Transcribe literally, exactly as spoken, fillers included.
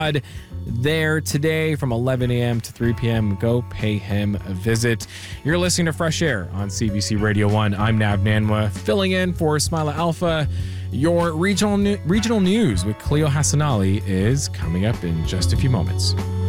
there today from eleven a.m. to three p.m. Go pay him a visit. You're listening to Fresh Air on C B C Radio one. I'm Nav Nanwa, filling in for Smila Alpha. Your regional, regional news with Cleo Hassanali is coming up in just a few moments.